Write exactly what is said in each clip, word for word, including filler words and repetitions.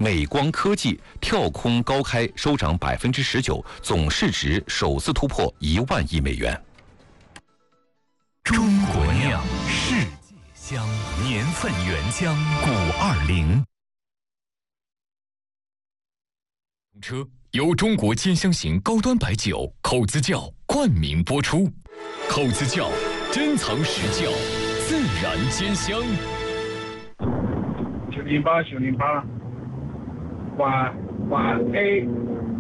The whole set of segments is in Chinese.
美光科技跳空高开，收涨百分之十九，总市值首次突破一万亿美元。 中国酿，世界香，年份原浆古二零。车由中国兼香型高端白酒口子窖冠名播出，口子窖珍藏实窖，自然兼香。 九零八九零八，晚晚 A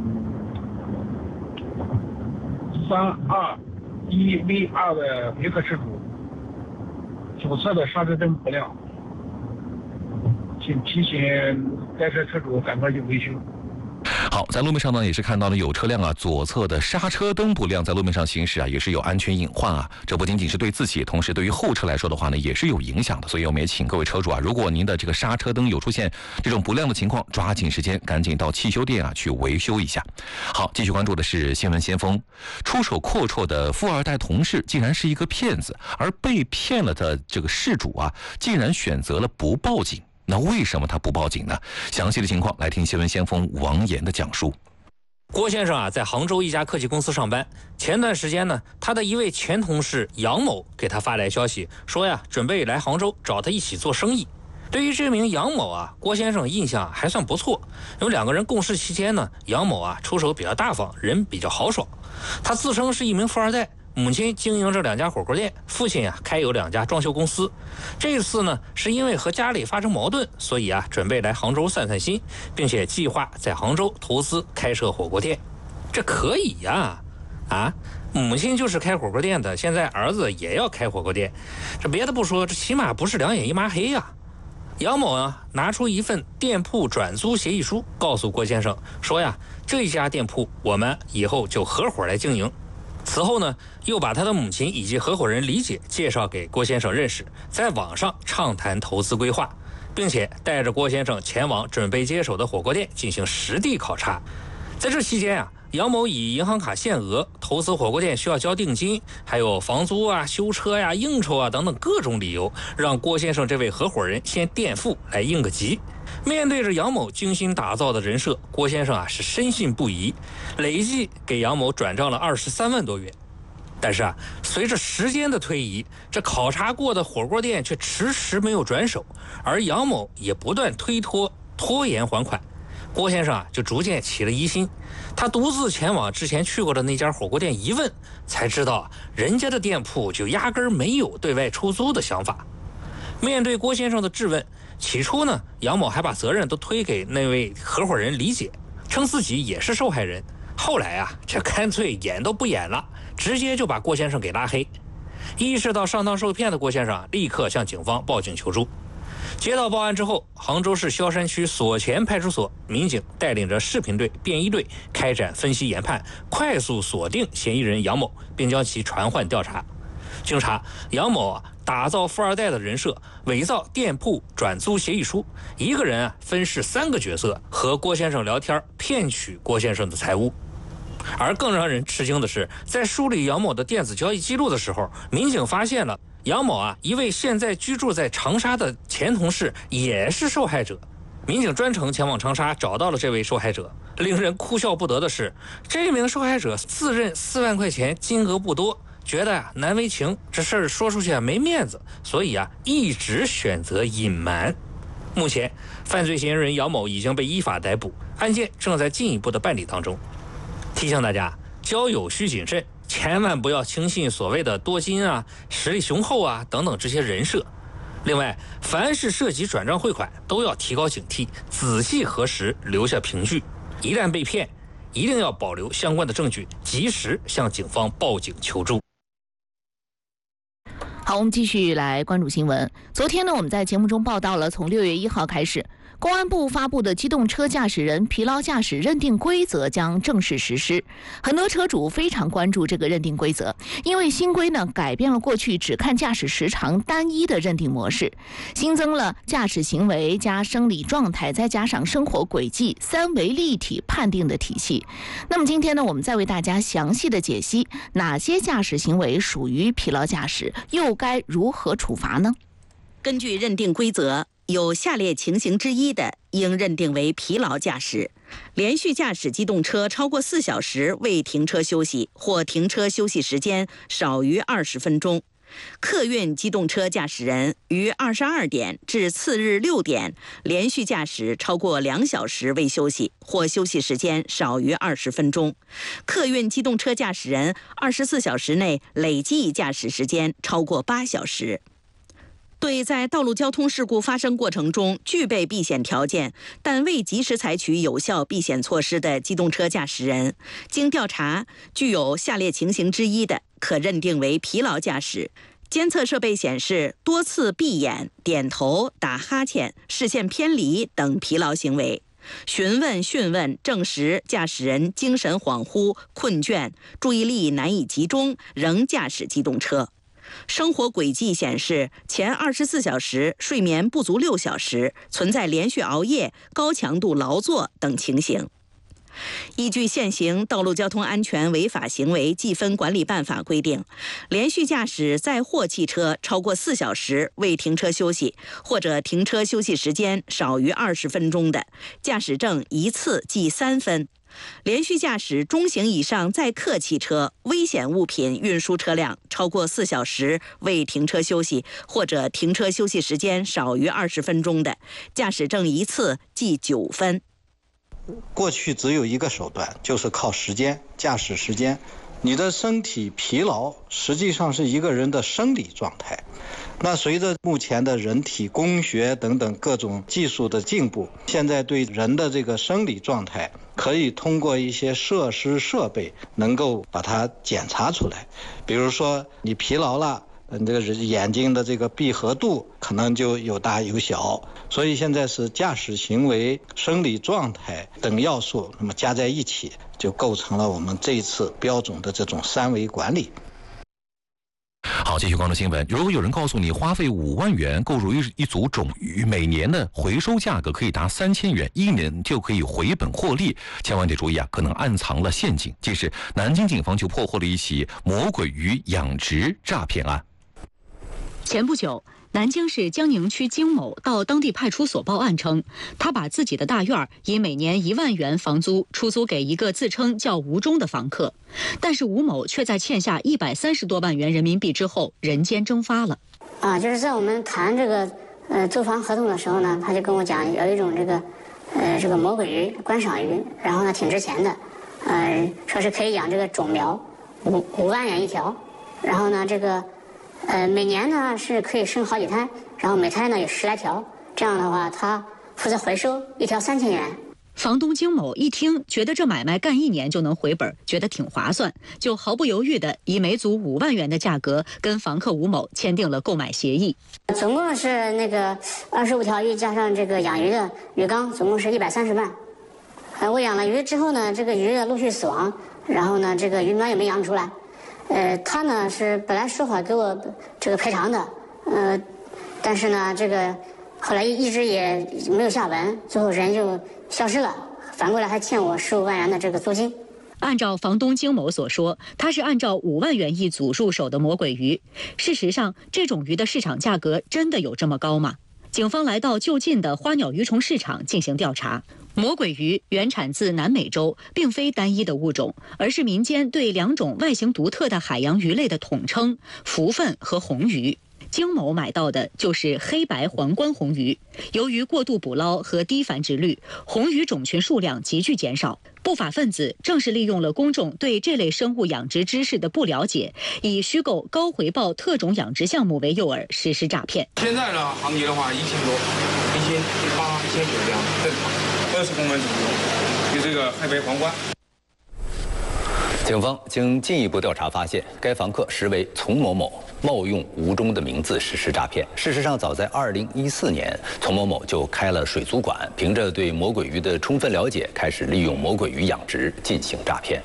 三二一 V 二的别克车主，左侧的刹车灯不亮，请提醒该车车主赶快去维修。 好，在路面上呢，也是看到了有车辆啊，左侧的刹车灯不亮，在路面上行驶啊，也是有安全隐患啊。这不仅仅是对自己，同时对于后车来说的话呢，也是有影响的。所以我们也请各位车主啊，如果您的这个刹车灯有出现这种不亮的情况，抓紧时间赶紧到汽修店啊去维修一下。好，继续关注的是新闻先锋，出手阔绰的富二代同事竟然是一个骗子，而被骗了的这个事主啊，竟然选择了不报警。那为什么他不报警呢？详细的情况来听新闻先锋王岩的讲述。 郭先生啊，在杭州一家科技公司上班。前段时间呢，他的一位前同事杨某给他发来消息，说呀，准备来杭州找他一起做生意。对于这名杨某啊，郭先生印象还算不错。有两个人共事期间呢，杨某啊出手比较大方，人比较豪爽。他自称是一名富二代。母亲经营着两家火锅店，父亲啊开有两家装修公司。这次呢，是因为和家里发生矛盾，所以啊准备来杭州散散心，并且计划在杭州投资开设火锅店。这可以呀，啊，母亲就是开火锅店的，现在儿子也要开火锅店，这别的不说，这起码不是两眼一抹黑呀。杨某啊拿出一份店铺转租协议书，告诉郭先生说呀，这一家店铺我们以后就合伙来经营。此后呢，又把他的母亲以及合伙人李姐介绍给郭先生认识，在网上畅谈投资规划，并且带着郭先生前往准备接手的火锅店进行实地考察。在这期间啊，杨某以银行卡限额、投资火锅店需要交定金，还有房租啊、修车呀、应酬啊等等各种理由，让郭先生这位合伙人先垫付来应个急。面对着杨某精心打造的人设，郭先生啊是深信不疑，累计给杨某转账了二十三万多元。但是啊，随着时间的推移，这考察过的火锅店却迟迟没有转手，而杨某也不断推脱拖延还款。郭先生啊就逐渐起了疑心，他独自前往之前去过的那家火锅店一问，才知道啊，人家的店铺就压根儿没有对外出租的想法。面对郭先生的质问，起初呢，杨某还把责任都推给那位合伙人李姐，称自己也是受害人。后来啊，这干脆演都不演了，直接就把郭先生给拉黑。意识到上当受骗的郭先生啊，立刻向警方报警求助。接到报案之后，杭州市萧山区所前派出所民警带领着视频队、便衣队开展分析研判，快速锁定嫌疑人杨某，并将其传唤调查。经查，杨某啊打造富二代的人设，伪造店铺转租协议书，一个人啊分饰三个角色，和郭先生聊天，骗取郭先生的财物。而更让人吃惊的是，在梳理杨某的电子交易记录的时候，民警发现了杨某啊一位现在居住在长沙的前同事也是受害者。民警专程前往长沙找到了这位受害者。令人哭笑不得的是，这名受害者自认四万块钱金额不多，觉得啊难为情，这事儿说出去啊没面子，所以啊一直选择隐瞒。目前犯罪嫌疑人杨某已经被依法逮捕，案件正在进一步的办理当中。提醒大家，交友需谨慎，千万不要轻信所谓的多金啊、实力雄厚啊等等这些人设。另外，凡是涉及转账汇款，都要提高警惕，仔细核实，留下凭据。一旦被骗，一定要保留相关的证据，及时向警方报警求助。 好，我们继续来关注新闻。昨天呢，我们在节目中报道了，从六月一号开始，公安部发布的机动车驾驶人疲劳驾驶认定规则将正式实施。很多车主非常关注这个认定规则，因为新规呢改变了过去只看驾驶时长单一的认定模式，新增了驾驶行为加生理状态再加上生活轨迹三维立体判定的体系。那么今天呢，我们再为大家详细的解析哪些驾驶行为属于疲劳驾驶，又该如何处罚呢？ 根据认定规则， 有下列情形之一的，应认定为疲劳驾驶：连续驾驶机动车超过四小时未停车休息，或停车休息时间少于二十分钟；客运机动车驾驶人于二十二点至次日六点连续驾驶超过两小时未休息，或休息时间少于二十分钟；客运机动车驾驶人二十四小时内累计驾驶时间超过八小时。对在道路交通事故发生过程中具备避险条件，但未及时采取有效避险措施的机动车驾驶人，经调查具有下列情形之一的，可认定为疲劳驾驶：监测设备显示多次闭眼、点头、打哈欠、视线偏离等疲劳行为；询问讯问证实驾驶人精神恍惚、困倦、注意力难以集中，仍驾驶机动车。生活轨迹显示，前二十四小时睡眠不足六小时，存在连续熬夜、高强度劳作等情形。依据现行《道路交通安全违法行为记分管理办法》规定，连续驾驶载货汽车超过四小时未停车休息，或者停车休息时间少于二十分钟的，驾驶证一次记三分；连续驾驶中型以上载客汽车、危险物品运输车辆超过四小时未停车休息，或者停车休息时间少于二十分钟的，驾驶证一次记九分。 过去只有一个手段，就是靠时间，驾驶时间。你的身体疲劳实际上是一个人的生理状态。那随着目前的人体工学等等各种技术的进步，现在对人的这个生理状态可以通过一些设施设备能够把它检查出来。比如说你疲劳了，你这个眼睛的这个闭合度可能就有大有小，所以现在是驾驶行为、生理状态等要素，那么加在一起，就构成了我们这一次标准的这种三维管理。 好，继续关注新闻。如果有人告诉你，花费五万元购入一一组种鱼，每年的回收价格可以达三千元，一年就可以回本获利，千万得注意啊，可能暗藏了陷阱。近日，南京警方就破获了一起魔鬼鱼养殖诈骗案。 前不久，南京市江宁区金某到当地派出所报案称，他把自己的大院以每年一万元房租出租给一个自称叫吴忠的房客，但是吴某却在欠下一百三十多万元人民币之后人间蒸发了。 啊，就是在我们谈这个呃租房合同的时候呢，他就跟我讲有一种这个呃这个魔鬼鱼观赏鱼，然后呢挺值钱的，呃说是可以养这个种苗，五五万元一条，然后呢这个。呃，每年呢是可以生好几胎，然后每胎呢有十来条，这样的话他负责回收，一条三千元。 房东金某一听，觉得这买卖干一年就能回本，觉得挺划算，就毫不犹豫的以每组五万元的价格跟房客吴某签订了购买协议。 总共是那个二十五条鱼加上这个养鱼的鱼缸，总共是一百三十万。呃，我养了鱼之后呢，这个鱼陆续死亡，然后呢，这个鱼苗也没养出来。呃，他呢是本来说好给我这个赔偿的，呃，但是呢，这个后来一直也没有下文，最后人就消失了，反过来还欠我十五万元的这个租金。 按照房东金某所说，他是按照五万元一组入手的魔鬼鱼。事实上，这种鱼的市场价格真的有这么高吗？警方来到就近的花鸟鱼虫市场进行调查。魔鬼鱼原产自南美洲，并非单一的物种，而是民间对两种外形独特的海洋鱼类的统称——福分和红鱼。金某买到的就是黑白皇冠红鱼。由于过度捕捞和低繁殖率，红鱼种群数量急剧减少。不法分子正是利用了公众对这类生物养殖知识的不了解，以虚构高回报特种养殖项目为诱饵，实施诈骗。 现在呢，行情的话，一千多，一千八、一千九这样正常，二十公分左右，就这个黑白皇冠。 警方经进一步调查发现，该房客实为丛某某，冒用吴忠的名字实施诈骗。事实上，早在二零一四年，丛某某就开了水族馆，凭着对魔鬼鱼的充分了解，开始利用魔鬼鱼养殖进行诈骗。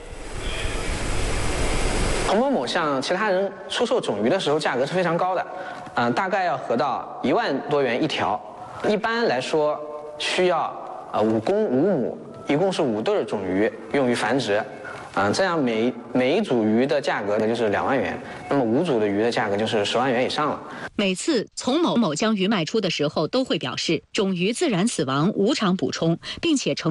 丛某某向其他人出售种鱼的时候，价格是非常高的，嗯、呃，大概要合到一万多元一条。一般来说，需要呃五公五母，一共是五对种鱼用于繁殖。 啊、这样每每一组鱼的价格呢就是两万元，那么五组的鱼的价格就是十万元以上了。 每次从某某将鱼卖出的时候，都会表示种鱼自然死亡，无偿补充，并且承